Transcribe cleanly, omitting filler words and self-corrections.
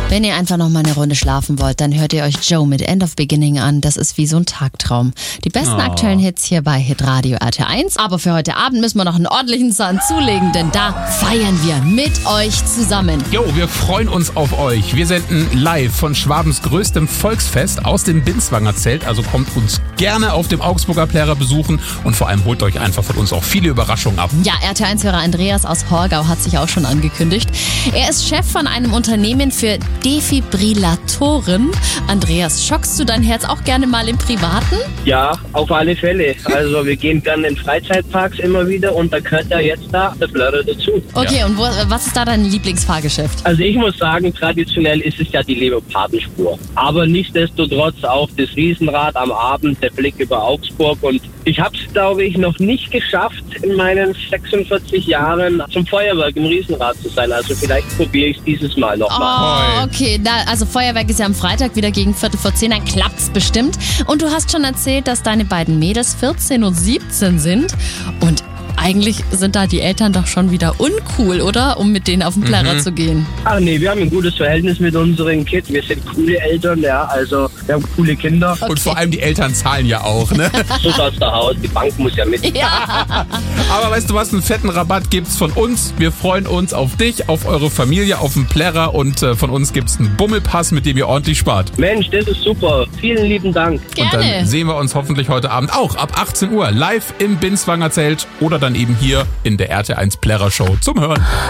Wenn ihr einfach noch mal eine Runde schlafen wollt, dann hört ihr euch Joe mit End of Beginning an. Das ist wie so ein Tagtraum. Die besten aktuellen Hits hier bei Hitradio RT1. Aber für heute Abend müssen wir noch einen ordentlichen Zahn zulegen, denn da feiern wir mit euch zusammen. Jo, wir freuen uns auf euch. Wir senden live von Schwabens größtem Volksfest aus dem Binswanger Zelt. Also kommt uns gerne auf dem Augsburger Plärrer besuchen und vor allem holt euch einfach von uns auch viele Überraschungen ab. Ja, RT1-Hörer Andreas aus Horgau hat sich auch schon angekündigt. Er ist Chef von einem Unternehmen für Defibrillatoren. Andreas, schockst du dein Herz auch gerne mal im Privaten? Ja, auf alle Fälle. Also wir gehen gerne in Freizeitparks immer wieder und da gehört ja jetzt da der Plärrer dazu. Okay, und was ist da dein Lieblingsfahrgeschäft? Also ich muss sagen, traditionell ist es ja die Leopardenspur. Aber nichtsdestotrotz auch das Riesenrad am Abend, der Blick über Augsburg. Und ich habe es, glaube ich, noch nicht geschafft, in meinen 46 Jahren zum Feuerwerk im Riesenrad zu sein. Also vielleicht probiere ich es dieses Mal nochmal. Oh, okay. Also Feuerwerk ist ja am Freitag wieder gegen 10:15, dann klappt's bestimmt. Und du hast schon erzählt, dass deine beiden Mädels 14 und 17 sind. Und eigentlich sind da die Eltern doch schon wieder uncool, oder? Um mit denen auf den Plärrer zu gehen. Ach nee, wir haben ein gutes Verhältnis mit unseren Kids. Wir sind coole Eltern, ja. Also wir haben coole Kinder. Okay. Und vor allem die Eltern zahlen ja auch, ne? So aus der Haus, die Bank muss ja mit. Ja. Aber weißt du was, einen fetten Rabatt gibt's von uns. Wir freuen uns auf dich, auf eure Familie, auf den Plärrer und von uns gibt's einen Bummelpass, mit dem ihr ordentlich spart. Mensch, das ist super. Vielen lieben Dank. Und dann Gerne. sehen wir uns hoffentlich heute Abend auch ab 18 Uhr live im Binswanger Zelt oder dann eben hier in der RT1 Plärrer Show zum Hören.